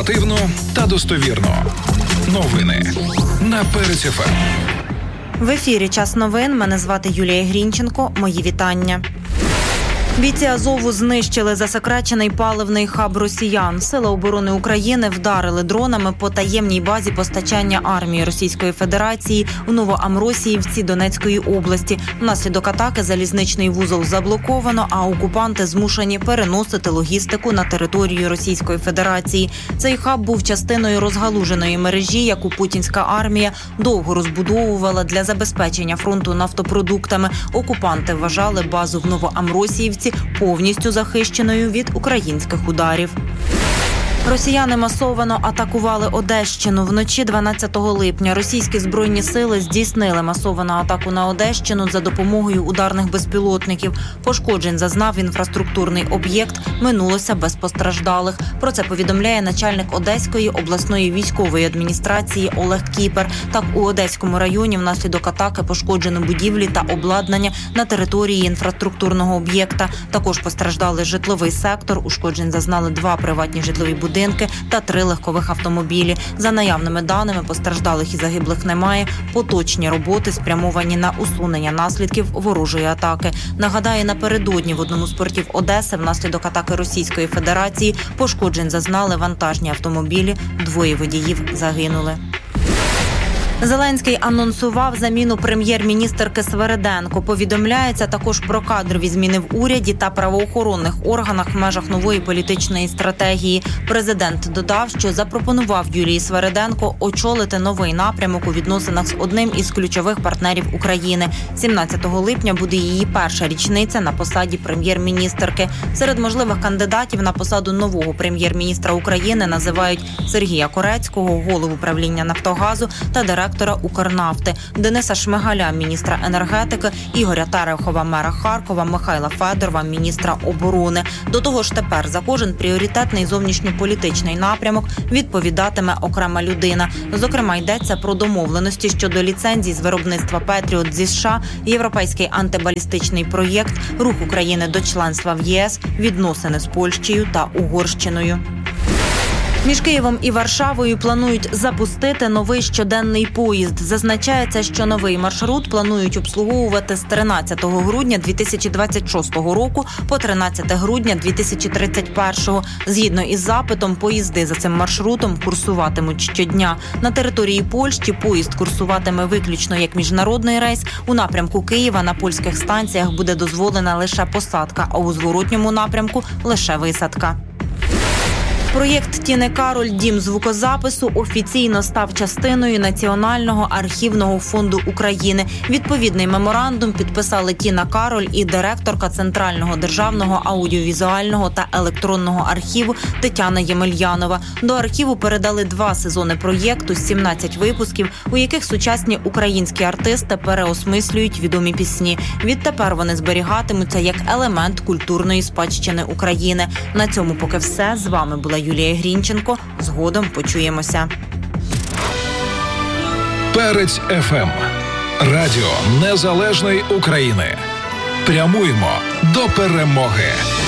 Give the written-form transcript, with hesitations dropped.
Оперативно та достовірно. Новини на Перець ФМ. В ефірі «Час новин». Мене звати Юлія Грінченко. Мої вітання. Бійці Азову знищили засекречений паливний хаб росіян. Сили оборони України вдарили дронами по таємній базі постачання армії Російської Федерації у Новоамросіївці Донецької області. Внаслідок атаки залізничний вузол заблоковано, а окупанти змушені переносити логістику на територію Російської Федерації. Цей хаб був частиною розгалуженої мережі, яку путінська армія довго розбудовувала для забезпечення фронту нафтопродуктами. Окупанти вважали базу в Новоамросіївці повністю захищеною від українських ударів. Росіяни масовано атакували Одещину. Вночі 12 липня російські збройні сили здійснили масовану атаку на Одещину за допомогою ударних безпілотників. Пошкоджень зазнав інфраструктурний об'єкт, минулося без постраждалих. Про це повідомляє начальник Одеської обласної військової адміністрації Олег Кіпер. Так, у Одеському районі внаслідок атаки пошкоджено будівлі та обладнання на території інфраструктурного об'єкта. Також постраждали житловий сектор, ушкоджень зазнали 2 приватні житлові будинки та 3 легкових автомобілі. За наявними даними, постраждалих і загиблих немає. Поточні роботи спрямовані на усунення наслідків ворожої атаки. Нагадаю, напередодні в одному з портів Одеси внаслідок атаки Російської Федерації пошкоджень зазнали вантажні автомобілі. 2 водіїв загинули. Зеленський анонсував заміну прем'єр-міністерки Свериденко. Повідомляється також про кадрові зміни в уряді та правоохоронних органах в межах нової політичної стратегії. Президент додав, що запропонував Юлії Свериденко очолити новий напрямок у відносинах з одним із ключових партнерів України. 17 липня буде її перша річниця на посаді прем'єр-міністерки. Серед можливих кандидатів на посаду нового прем'єр-міністра України називають Сергія Корецького, голову правління «Нафтогазу» та директора Укрнафти, Дениса Шмигаля, міністра енергетики, Ігоря Терехова, мера Харкова, Михайла Федорова, міністра оборони. До того ж тепер за кожен пріоритетний зовнішньополітичний напрямок відповідатиме окрема людина. Зокрема, йдеться про домовленості щодо ліцензій з виробництва «Петріот» зі США, європейський антибалістичний проєкт, рух України до членства в ЄС, відносини з Польщею та Угорщиною. Між Києвом і Варшавою планують запустити новий щоденний поїзд. Зазначається, що новий маршрут планують обслуговувати з 13 грудня 2026 року по 13 грудня 2031. Згідно із запитом, поїзди за цим маршрутом курсуватимуть щодня. На території Польщі поїзд курсуватиме виключно як міжнародний рейс. У напрямку Києва на польських станціях буде дозволена лише посадка, а у зворотньому напрямку – лише висадка. Проєкт Тіни Кароль «Дім звукозапису» офіційно став частиною Національного архівного фонду України. Відповідний меморандум підписали Тіна Кароль і директорка Центрального державного аудіовізуального та електронного архіву Тетяна Ємельянова. До архіву передали 2 сезони проєкту, 17 випусків, у яких сучасні українські артисти переосмислюють відомі пісні. Відтепер вони зберігатимуться як елемент культурної спадщини України. На цьому поки все. З вами була Юлія Грінченко. Згодом почуємося. Перець ФМ. Радіо Незалежної України. Прямуємо до перемоги.